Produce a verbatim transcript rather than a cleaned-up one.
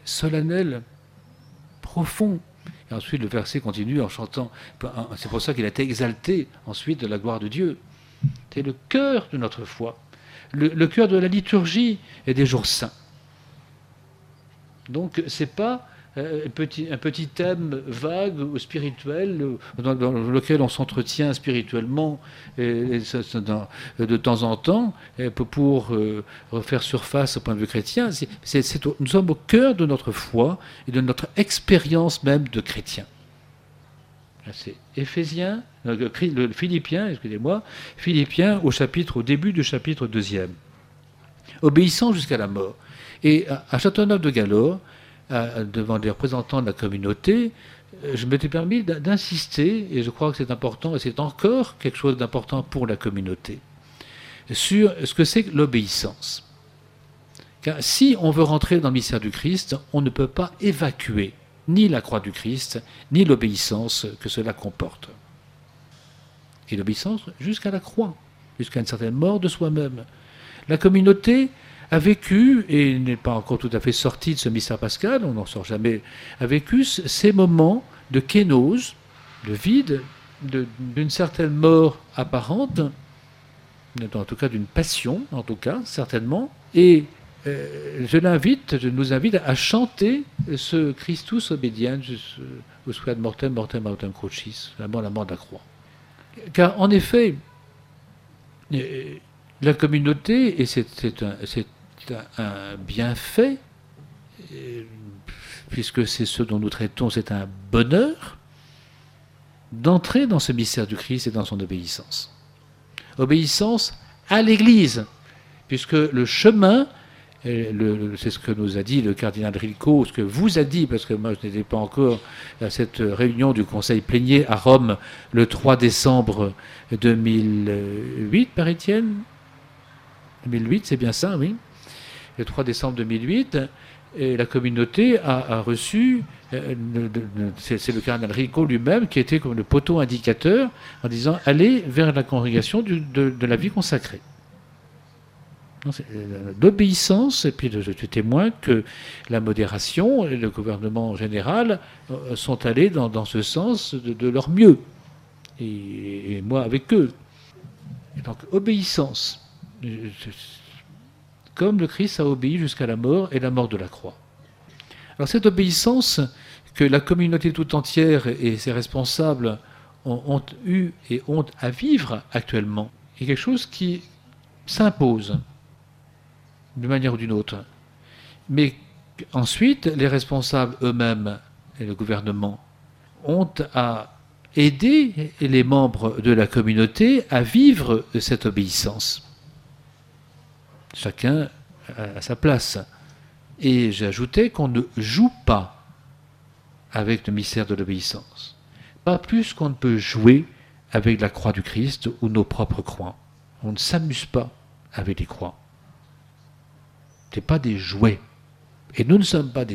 solennel, profond. Et ensuite, le verset continue en chantant. C'est pour ça qu'il a été exalté ensuite de la gloire de Dieu. C'est le cœur de notre foi, le, le cœur de la liturgie et des jours saints. Donc, ce n'est pas un petit, un petit thème vague ou spirituel dans, dans lequel on s'entretient spirituellement et, et dans, de temps en temps et pour euh, refaire surface au point de vue chrétien. C'est, c'est, c'est, nous sommes au cœur de notre foi et de notre expérience même de chrétien. C'est Éphésiens, le, le Philippiens, excusez-moi, Philippiens au chapitre, au début du chapitre deuxième. Obéissant jusqu'à la mort. Et à, à Châteauneuf-de-Galore, à, devant les représentants de la communauté, je m'étais permis d'insister, et je crois que c'est important, et c'est encore quelque chose d'important pour la communauté, sur ce que c'est que l'obéissance. Car si on veut rentrer dans le mystère du Christ, on ne peut pas évacuer ni la croix du Christ, ni l'obéissance que cela comporte. Et l'obéissance jusqu'à la croix, jusqu'à une certaine mort de soi-même. La communauté a vécu, et n'est pas encore tout à fait sortie de ce mystère pascal, on n'en sort jamais, a vécu ces moments de kénose, de vide, de, d'une certaine mort apparente, en tout cas d'une passion, en tout cas, certainement, et euh, je l'invite, je nous invite à chanter ce Christus obediens, usque ad mortem, mortem autem crucis, la mort, la mort de la croix. Car en effet, la communauté, et c'est, c'est, un, c'est un bienfait, puisque c'est ce dont nous traitons, c'est un bonheur, d'entrer dans ce mystère du Christ et dans son obéissance. Obéissance à l'Église, puisque le chemin, le, le, c'est ce que nous a dit le cardinal Rilko, ce que vous a dit, parce que moi je n'étais pas encore à cette réunion du Conseil plénier à Rome le trois décembre deux mille huit, par Étienne deux mille huit, c'est bien ça, oui. Le trois décembre deux mille huit, et la communauté a, a reçu, euh, de, de, c'est, c'est le cardinal Rilko lui-même qui était comme le poteau indicateur en disant allez vers la congrégation du, de, de la vie consacrée. L'obéissance, et puis je suis témoin que la modération et le gouvernement en général sont allés dans, dans ce sens de, de leur mieux. Et, et moi avec eux. Et donc, obéissance. Comme le Christ a obéi jusqu'à la mort et la mort de la croix. Alors cette obéissance que la communauté tout entière et ses responsables ont, ont eu et ont à vivre actuellement est quelque chose qui s'impose d'une manière ou d'une autre. Mais ensuite, les responsables eux-mêmes et le gouvernement ont à aider les membres de la communauté à vivre cette obéissance. Chacun à sa place. Et j'ajoutais qu'on ne joue pas avec le mystère de l'obéissance. Pas plus qu'on ne peut jouer avec la croix du Christ ou nos propres croix. On ne s'amuse pas avec les croix. Ce n'est pas des jouets. Et nous ne sommes pas des